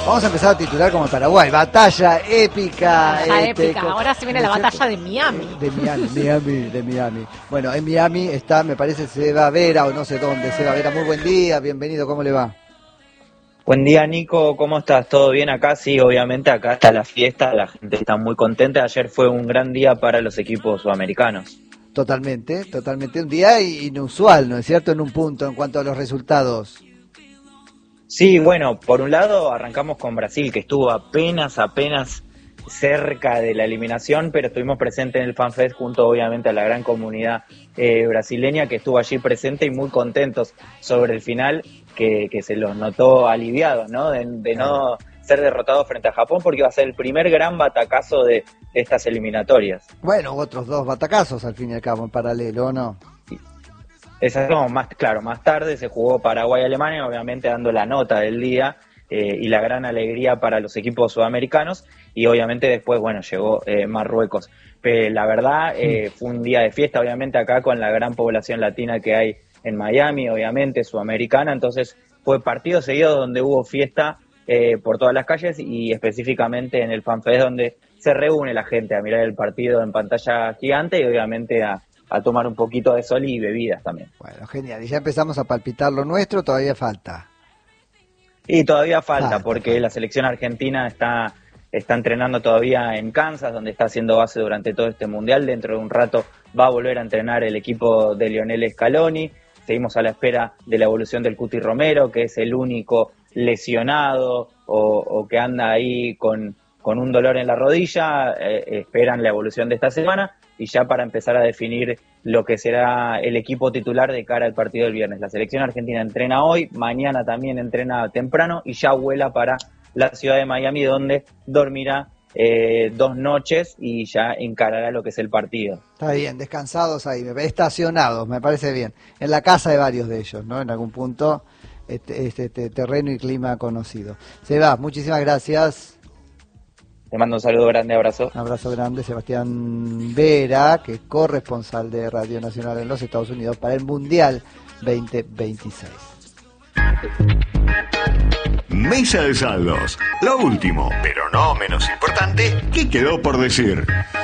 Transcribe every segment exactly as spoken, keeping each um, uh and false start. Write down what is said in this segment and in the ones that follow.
Vamos a empezar a titular como Paraguay. Batalla épica. Batalla este, épica. con, Ahora se viene la batalla de Miami. De Miami, Miami, de Miami. Bueno, en Miami está, me parece, Seba Vera o no sé dónde. Seba Vera, muy buen día, bienvenido, ¿cómo le va? Buen día, Nico, ¿cómo estás? ¿Todo bien acá? Sí, obviamente acá está la fiesta, la gente está muy contenta. Ayer fue un gran día para los equipos sudamericanos. Totalmente, totalmente. Un día inusual, ¿no es cierto? En un punto, en cuanto a los resultados. Sí, bueno, por un lado arrancamos con Brasil, que estuvo apenas, apenas cerca de la eliminación, pero estuvimos presentes en el FanFest junto obviamente a la gran comunidad eh, brasileña que estuvo allí presente y muy contentos sobre el final, que, que se los notó aliviados, ¿no? De, de no ser derrotados frente a Japón, porque iba a ser el primer gran batacazo de estas eliminatorias. Bueno, otros dos batacazos al fin y al cabo en paralelo, ¿no? Exacto, más claro, más tarde se jugó Paraguay-Alemania, obviamente dando la nota del día eh, y la gran alegría para los equipos sudamericanos, y obviamente después, bueno, llegó eh, Marruecos. Pero la verdad, eh, fue un día de fiesta, obviamente acá con la gran población latina que hay en Miami, obviamente sudamericana, entonces fue partido seguido donde hubo fiesta eh, por todas las calles y específicamente en el FanFest donde se reúne la gente a mirar el partido en pantalla gigante y obviamente a a tomar un poquito de sol y bebidas también. Bueno, genial. Y ya empezamos a palpitar lo nuestro, todavía falta. Y todavía falta, falta porque falta. la selección argentina está, está entrenando todavía en Kansas, donde está haciendo base durante todo este mundial. Dentro de un rato va a volver a entrenar el equipo de Lionel Scaloni. Seguimos a la espera de la evolución del Cuti Romero, que es el único lesionado o, o que anda ahí con, con un dolor en la rodilla. Eh, esperan la evolución de esta semana. Y ya para empezar a definir lo que será el equipo titular de cara al partido del viernes. La selección argentina entrena hoy, mañana también entrena temprano y ya vuela para la ciudad de Miami, donde dormirá eh, dos noches y ya encarará lo que es el partido. Está bien, descansados ahí, estacionados, me parece bien. En la casa de varios de ellos, ¿no? En algún punto, este, este, este terreno y clima conocido. Seba, muchísimas gracias. Te mando un saludo grande, abrazo. Un abrazo grande, Sebastián Vera, que es corresponsal de Radio Nacional en los Estados Unidos para el Mundial veinte veintiséis. Mesa de saldos. Lo último, pero no menos importante, ¿qué quedó por decir?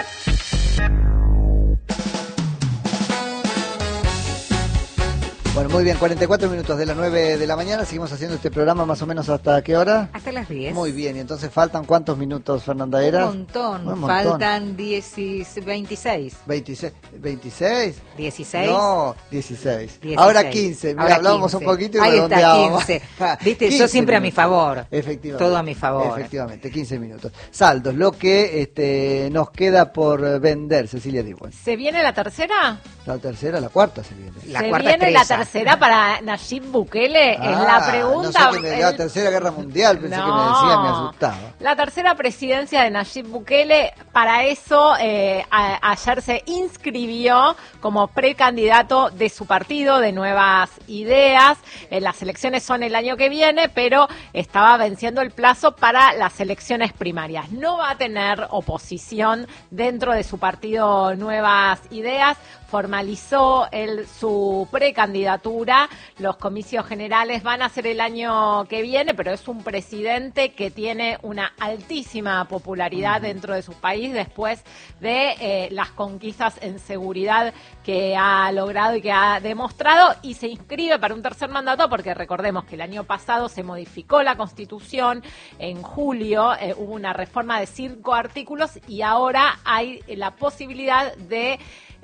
Bueno, muy bien, cuarenta y cuatro minutos de las nueve de la mañana, seguimos haciendo este programa más o menos hasta qué hora? Hasta las diez. Muy bien, y entonces faltan ¿cuántos minutos, Fernanda Era? Un montón, Un montón. faltan diez, veintiséis. veintiséis, ¿veintiséis? dieciséis. No, dieciséis. dieciséis. Ahora quince, mira, Ahora hablábamos quince. un poquito y Ahí redondeábamos. está, quince. Viste, yo siempre a mi favor. Efectivamente. Todo a mi favor. Efectivamente, quince minutos. Saldos, lo que este, nos queda por vender, Cecilia Diwan. ¿Se viene la tercera? La tercera, la cuarta se viene. La ¿Se viene estrella. La tercera para Nayib Bukele? Ah, es la pregunta. No sé, me, el... La tercera guerra mundial, pensé no, que me decía, me asustaba. La tercera presidencia de Nayib Bukele, para eso eh, a, ayer se inscribió como precandidato de su partido, de Nuevas Ideas. Eh, las elecciones son el año que viene, pero estaba venciendo el plazo para las elecciones primarias. No va a tener oposición dentro de su partido Nuevas Ideas. Formalizó el, su precandidatura. Los comicios generales van a ser el año que viene, pero es un presidente que tiene una altísima popularidad uh-huh. dentro de su país después de eh, las conquistas en seguridad que ha logrado y que ha demostrado, y se inscribe para un tercer mandato porque recordemos que el año pasado se modificó la Constitución, en julio eh, hubo una reforma de cinco artículos y ahora hay la posibilidad de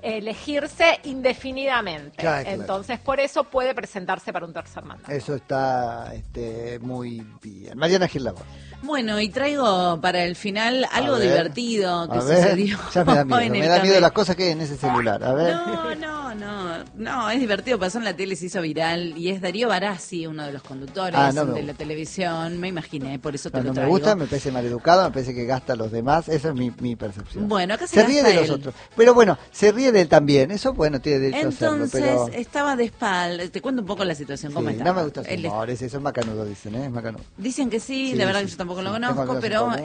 elegirse indefinidamente. Claro, claro. Entonces, por eso puede presentarse para un tercer mandato. Eso está este, muy bien. Mariana Gilabor. Bueno, y traigo para el final algo ver, divertido que a ver, sucedió. Ya me da miedo, me da miedo las cosas que hay en ese celular. A ver. No, no, no, no, es divertido, pasó en la tele, se hizo viral, y es Darío Barassi, uno de los conductores ah, no de la televisión, me imaginé, por eso te no, lo no traigo. me gusta, me parece maleducado, me parece que gasta a los demás, esa es mi, mi percepción. Bueno, acá se, se ríe de los él. otros, pero bueno, se ríe de él también, eso bueno, tiene derecho Entonces, a hacerlo, pero... estaba de espalda, te cuento un poco la situación, cómo sí, estaba. no me gusta el su humor, eso es macanudo, dicen, ¿eh? Es macanudo. Dicen que sí, sí la verdad sí, que yo tampoco sí, lo sí, conozco, pero común,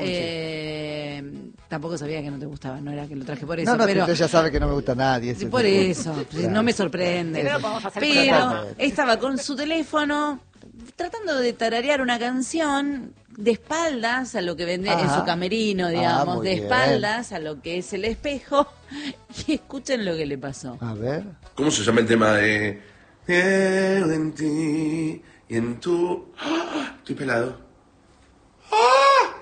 eh, sí. tampoco sabía que no te gustaba, no era que lo traje por eso. No, no, pero usted ya sabe que no me gusta a nadie. Eso por eso, claro. no me sorprende. Pero, pero estaba con su teléfono tratando de tararear una canción de espaldas a lo que vende Ajá. en su camerino, digamos, Ah, muy de bien. espaldas a lo que es el espejo, y escuchen lo que le pasó. A ver. ¿Cómo se llama el tema de Creo en ti y en tu... ¡Ah! Estoy pelado. ¡Ah!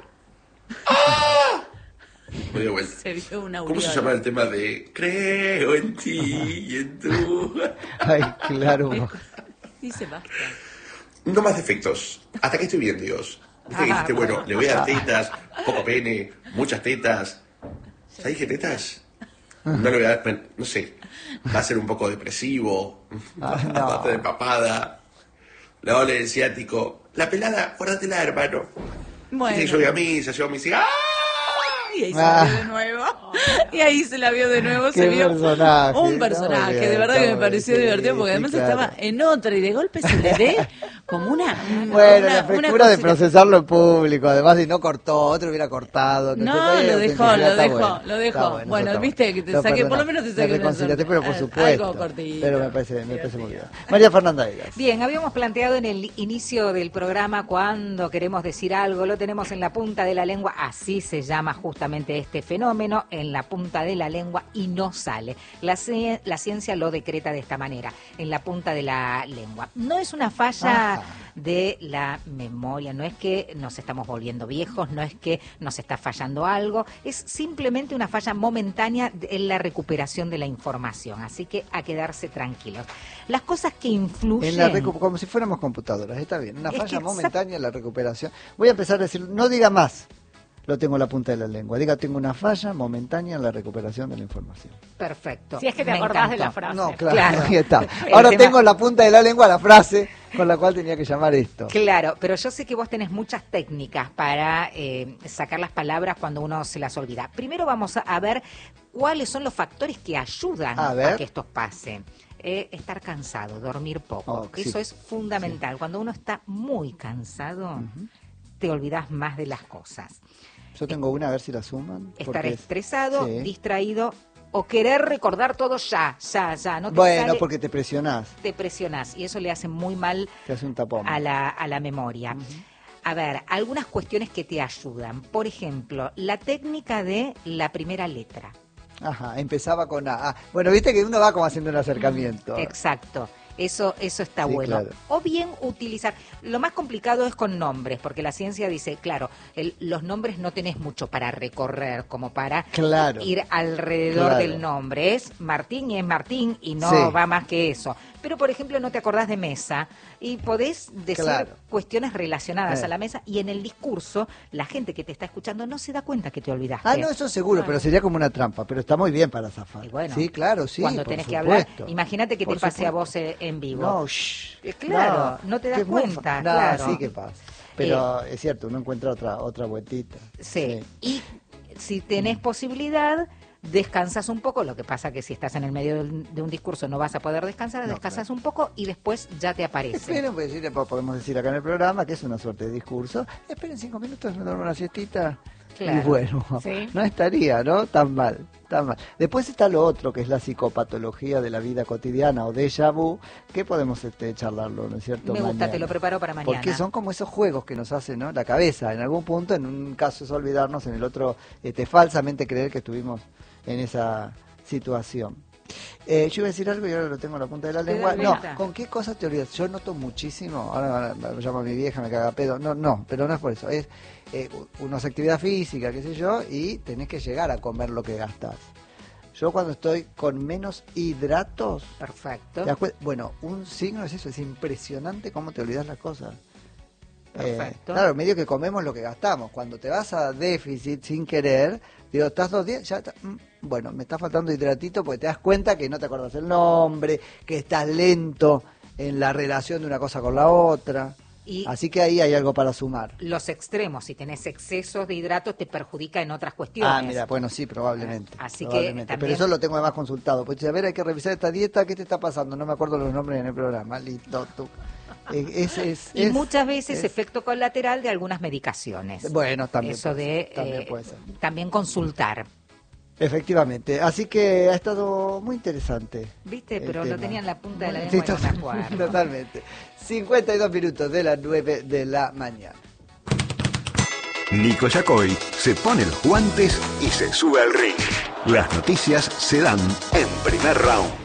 ¡Ah! Me dio vuelta. Se vio una ¿Cómo se aureola. llama el tema de Creo en ti y en tu... Ay, claro. Dice basta. No más defectos. Hasta que estoy bien, Dios. Viste que dijiste, bueno, le voy a dar tetas, poco pene, muchas tetas. ¿Sabes qué tetas? No le voy a dar, bueno, no sé. Va a ser un poco depresivo. Ah, no. Aparte de papada. Luego le decía a Tico, la pelada, guárdatela, hermano. Bueno. Dice que yo voy a misa, yo a misa. ¡Ah! Y ahí se Ah. la vio de nuevo. Y ahí se la vio de nuevo. Qué Se vio personaje, un está personaje. muy bien, De verdad está que me muy pareció bien, divertido porque sí, además claro. estaba en otra y de golpe se le ve como una. Bueno, una- la una frescura de cosita. procesarlo en público, además, si no cortó, otro hubiera cortado. No, está bien, lo la dejó, autenticidad lo está dejó, buena. lo dejó. Está Bueno, eso está viste que te Lo saqué, por lo perdonás. menos te Me saqué una reconciliaste, pero por sonrisa. supuesto. Algo cortito. Pero me parece, me parece muy bien. María Fernanda Egas. Bien, habíamos planteado en el inicio del programa cuando queremos decir algo, lo tenemos en la punta de la lengua, así se llama justamente este fenómeno, en la punta de la lengua y no sale. La, ci- la ciencia lo decreta de esta manera, en la punta de la lengua. No es una falla Ajá. de la memoria, no es que nos estamos volviendo viejos, no es que nos está fallando algo, es simplemente una falla momentánea en la recuperación de la información, así que a quedarse tranquilos. Las cosas que influyen... En la recu- como si fuéramos computadoras, está bien. Una Es falla que momentánea en la recuperación. Voy a empezar a decir, no diga más, lo tengo en la punta de la lengua. Diga, tengo una falla momentánea en la recuperación de la información. Perfecto. Si es que te Me acordás de encantó. la frase. No, claro, Claro. ahí está. El Ahora tema- tengo en la punta de la lengua la frase con la cual tenía que llamar esto. Claro, pero yo sé que vos tenés muchas técnicas para eh, sacar las palabras cuando uno se las olvida. Primero vamos a, a ver cuáles son los factores que ayudan A a, ver. que esto pase. Eh, estar cansado, dormir poco, Oh, eso sí. es fundamental. Cuando uno está muy cansado, te olvidas más de las cosas. Yo tengo una, a ver si la suman. Estar porque es- estresado, sí. distraído o querer recordar todo ya, ya, ya. No te Bueno, sale, porque te presionás, te presionás y eso le hace muy mal te hace un tapón. a la, a la memoria. A ver, algunas cuestiones que te ayudan. Por ejemplo, la técnica de la primera letra. Ajá, empezaba con A. Ah, bueno, viste que uno va como haciendo un acercamiento. Exacto. Eso, eso está Sí, bueno. claro. O bien utilizar. Lo más complicado es con nombres, porque la ciencia dice, claro, el- los nombres no tenés mucho para recorrer, como para Claro. ir alrededor Claro. del nombre. Es Martín y es Martín y no Sí. va más que eso. Pero, por ejemplo, no te acordás de mesa y podés decir Claro. cuestiones relacionadas Sí. a la mesa y en el discurso la gente que te está escuchando no se da cuenta que te olvidaste. Ah, no, eso seguro, pero sería como una trampa, pero está muy bien para zafar. Y bueno, sí, claro, sí. cuando por tenés que hablar, supuesto. imagínate que Por te pase a supuesto. vos eh, en vivo. No, shh. Eh, claro, no te das que es muy cuenta, fa- No, claro. sí que pasa. Pero es cierto, uno encuentra otra otra vueltita. Sí. Y si tenés posibilidad, descansas un poco. Lo que pasa que si estás en el medio del- de un discurso no vas a poder descansar, No, descansas claro. un poco y después ya te aparece. Esperen, pues, decir- podemos decir acá en el programa que es una suerte de discurso. Esperen cinco minutos, me duermo una siestita. Claro. Y bueno, Sí. no estaría, ¿no? Tan mal, tan mal. Después está lo otro, que es la psicopatología de la vida cotidiana o déjà vu, que podemos este, charlarlo, ¿no es cierto? Me gusta, mañana. te lo preparo para mañana. Porque son como esos juegos que nos hacen, ¿no? La cabeza, en algún punto, en un caso es olvidarnos, en el otro este, falsamente creer que estuvimos en esa situación. Eh, yo iba a decir algo y ahora lo tengo en la punta de la Te lengua. da No, vuelta. ¿con qué cosas te olvidas? Yo noto muchísimo, ahora ahora me llama mi vieja, me caga pedo. No, no, pero no es por eso. Es eh, uno hace actividad física, qué sé yo, y tenés que llegar a comer lo que gastas. Yo cuando estoy con menos hidratos, Perfecto. ¿te das cuenta? Bueno, un signo es eso, es impresionante cómo te olvidas las cosas. Perfecto. Eh, claro, medio que comemos lo que gastamos. Cuando te vas a déficit sin querer, digo, estás dos días, ya está, mm, bueno, me está faltando hidratito porque te das cuenta que no te acuerdas el nombre, que estás lento en la relación de una cosa con la otra. Y Así que ahí hay algo para sumar. los extremos, si tenés excesos de hidratos, te perjudica en otras cuestiones. Ah, mira, bueno, sí, probablemente. Así que probablemente. también- Pero eso lo tengo además consultado. Pues, a ver, hay que revisar esta dieta, ¿qué te está pasando? No me acuerdo los nombres en el programa. Listo, tú. Eh, es- es- Y es- muchas veces es- efecto colateral de algunas medicaciones. Bueno, también Eso puede de ser, también eh, puede ser. también consultar. Efectivamente, así que ha estado muy interesante. ¿Viste? el Pero lo tema. tenía en la punta de la Sí, lengua y no me total- acuerdo. Totalmente. cincuenta y dos minutos de las nueve de la mañana. Nico Yacoy se pone los guantes y se sube al ring. Las noticias se dan en Primer Round.